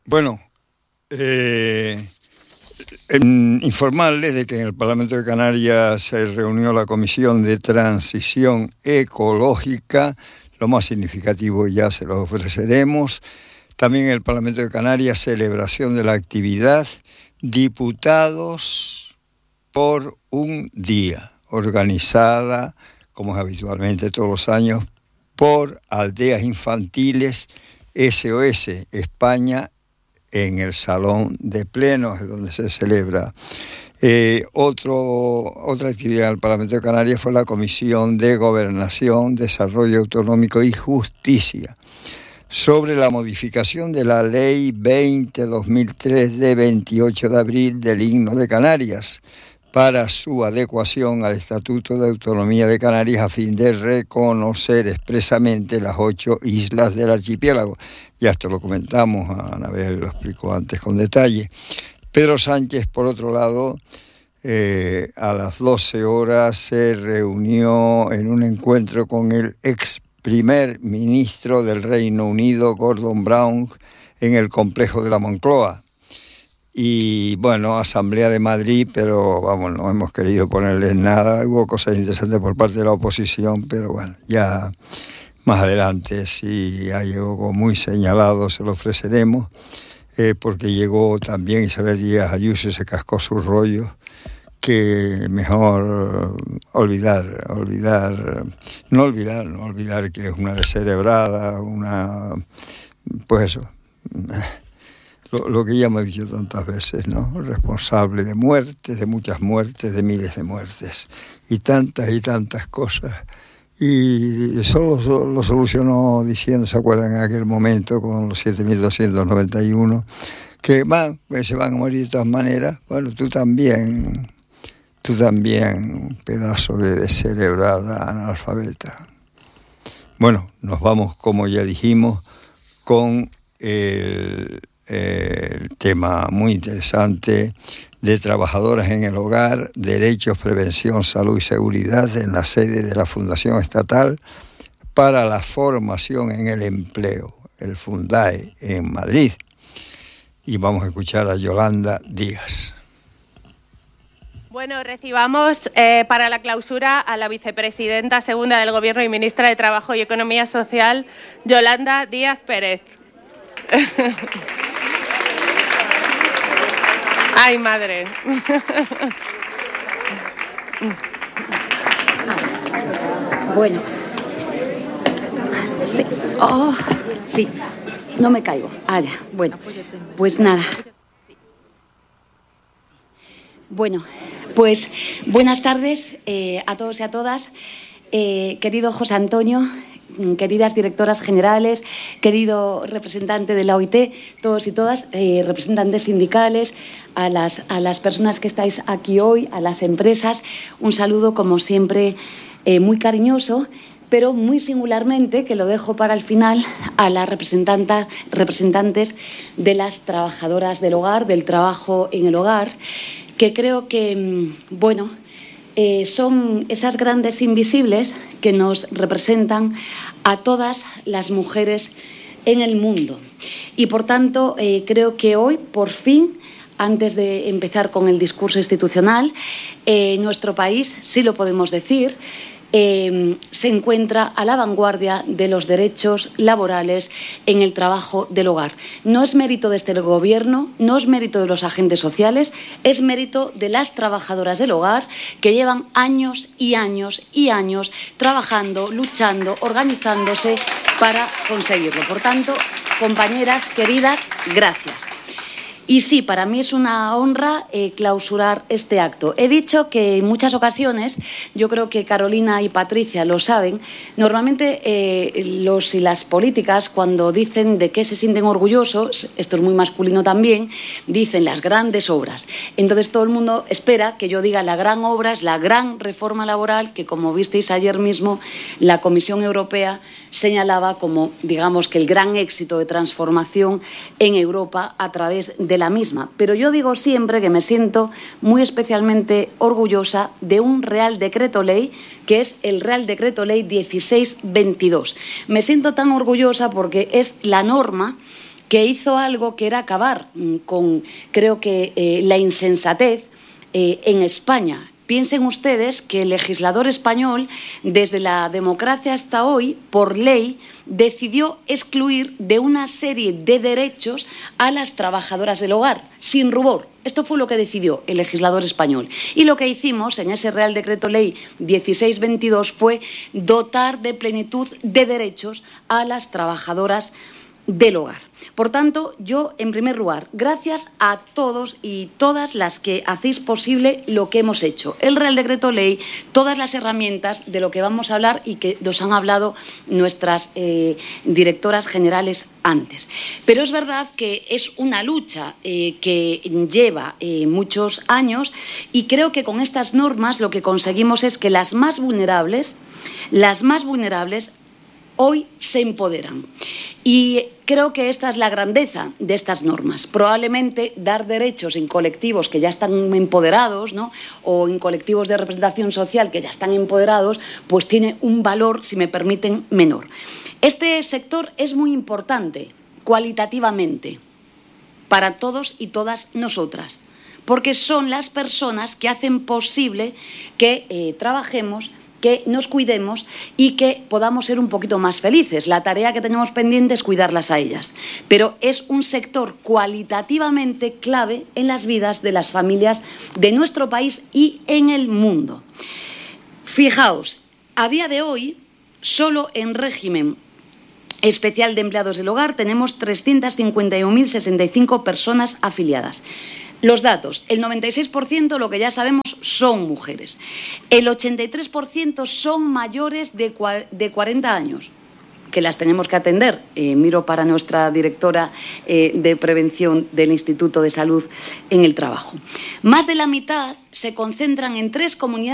Bueno, informarles de que en el Parlamento de Canarias se reunió la Comisión de Transición Ecológica. Lo más significativo ya se lo ofreceremos. También en el Parlamento de Canarias, celebración de la actividad Diputados por un Día, organizada, como es habitualmente todos los años, por Aldeas Infantiles SOS España, en el Salón de Plenos, donde se celebra. Otra actividad del Parlamento de Canarias fue la Comisión de Gobernación, Desarrollo Autonómico y Justicia, sobre la modificación de la Ley 20-2003 de 28 de abril del Himno de Canarias, para su adecuación al Estatuto de Autonomía de Canarias a fin de reconocer expresamente las 8 islas del archipiélago. Ya esto lo comentamos, Anabel lo explicó antes con detalle. Pedro Sánchez, por otro lado, a las 12 horas se reunió en un encuentro con el ex primer ministro del Reino Unido, Gordon Brown, en el complejo de la Moncloa. Y bueno, Asamblea de Madrid, pero vamos, no hemos querido ponerles nada. Hubo cosas interesantes por parte de la oposición, pero bueno, ya más adelante, si hay algo muy señalado, se lo ofreceremos, porque llegó también Isabel Díaz Ayuso y se cascó sus rollos, que mejor no olvidar que es una descerebrada, pues eso, lo que ya hemos dicho tantas veces, ¿no? Responsable de muertes, de muchas muertes, de miles de muertes, y tantas cosas. Y solo lo solucionó diciendo, ¿se acuerdan en aquel momento con los 7.291? Que se van a morir de todas maneras. Bueno, tú también, pedazo de descerebrada analfabeta. Bueno, nos vamos, como ya dijimos, con el tema muy interesante de trabajadoras en el hogar, derechos, prevención, salud y seguridad, en la sede de la Fundación Estatal para la Formación en el Empleo, el Fundae, en Madrid. Y vamos a escuchar a Yolanda Díaz. Bueno, recibamos para la clausura a la vicepresidenta segunda del Gobierno y ministra de Trabajo y Economía Social, Yolanda Díaz Pérez. ¡Ay, madre! Bueno. Sí. Oh, sí. No me caigo. Ya. Bueno, pues nada. Bueno, pues buenas tardes a todos y a todas. Querido José Antonio, queridas directoras generales, querido representante de la OIT, todos y todas, representantes sindicales, a las personas que estáis aquí hoy, a las empresas, un saludo como siempre muy cariñoso, pero muy singularmente, que lo dejo para el final, a las representantes de las trabajadoras del hogar, del trabajo en el hogar, que creo que, bueno, son esas grandes invisibles que nos representan a todas las mujeres en el mundo. Y, por tanto, creo que hoy, por fin, antes de empezar con el discurso institucional, nuestro país, sí lo podemos decir, se encuentra a la vanguardia de los derechos laborales en el trabajo del hogar. No es mérito de este Gobierno, no es mérito de los agentes sociales, es mérito de las trabajadoras del hogar que llevan años y años y años trabajando, luchando, organizándose para conseguirlo. Por tanto, compañeras queridas, gracias. Y sí, para mí es una honra clausurar este acto. He dicho que en muchas ocasiones, yo creo que Carolina y Patricia lo saben, normalmente los y las políticas, cuando dicen de qué se sienten orgullosos, esto es muy masculino también, dicen las grandes obras. Entonces todo el mundo espera que yo diga la gran obra es la gran reforma laboral que, como visteis ayer mismo, la Comisión Europea señalaba como, digamos, que el gran éxito de transformación en Europa a través de la misma. Pero yo digo siempre que me siento muy especialmente orgullosa de un Real Decreto Ley, que es el Real Decreto Ley 1622. Me siento tan orgullosa porque es la norma que hizo algo que era acabar con, creo que, la insensatez en España. Piensen ustedes que el legislador español, desde la democracia hasta hoy, por ley, decidió excluir de una serie de derechos a las trabajadoras del hogar, sin rubor. Esto fue lo que decidió el legislador español. Y lo que hicimos en ese Real Decreto Ley 1622 fue dotar de plenitud de derechos a las trabajadoras del hogar. Por tanto, yo, en primer lugar, gracias a todos y todas las que hacéis posible lo que hemos hecho. El Real Decreto Ley, todas las herramientas de lo que vamos a hablar y que nos han hablado nuestras directoras generales antes. Pero es verdad que es una lucha que lleva muchos años y creo que con estas normas lo que conseguimos es que las más vulnerables hoy se empoderan. Y creo que esta es la grandeza de estas normas. Probablemente dar derechos en colectivos que ya están empoderados, ¿no?, o en colectivos de representación social que ya están empoderados, pues tiene un valor, si me permiten, menor. Este sector es muy importante cualitativamente para todos y todas nosotras, porque son las personas que hacen posible que trabajemos, que nos cuidemos y que podamos ser un poquito más felices. La tarea que tenemos pendiente es cuidarlas a ellas. Pero es un sector cualitativamente clave en las vidas de las familias de nuestro país y en el mundo. Fijaos, a día de hoy, solo en régimen especial de empleados del hogar tenemos 351.065 personas afiliadas. Los datos, el 96%, lo que ya sabemos, son mujeres. El 83% son mayores de 40 años, que las tenemos que atender. Miro para nuestra directora de prevención del Instituto de Salud en el Trabajo. Más de la mitad se concentran en 3 comunidades